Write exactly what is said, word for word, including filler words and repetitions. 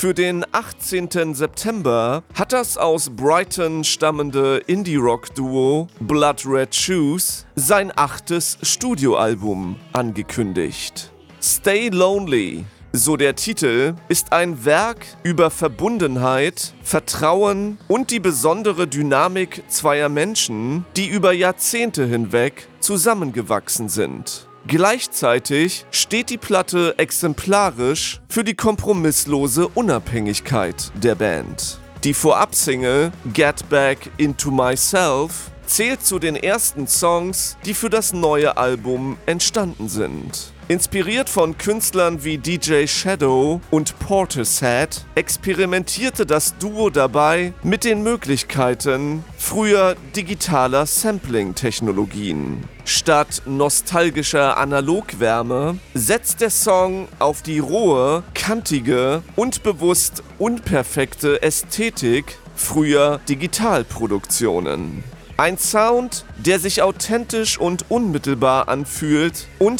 Für den achtzehnten September hat das aus Brighton stammende Indie-Rock-Duo Blood Red Shoes sein achtes Studioalbum angekündigt. Stay Lonely, so der Titel, ist ein Werk über Verbundenheit, Vertrauen und die besondere Dynamik zweier Menschen, die über Jahrzehnte hinweg zusammengewachsen sind. Gleichzeitig steht die Platte exemplarisch für die kompromisslose Unabhängigkeit der Band. Die Vorabsingle Get Back Into Myself zählt zu den ersten Songs, die für das neue Album entstanden sind. Inspiriert von Künstlern wie D J Shadow und Portishead experimentierte das Duo dabei mit den Möglichkeiten früher digitaler Sampling-Technologien. Statt nostalgischer Analogwärme setzt der Song auf die rohe, kantige und bewusst unperfekte Ästhetik früher Digitalproduktionen. Ein Sound, der sich authentisch und unmittelbar anfühlt und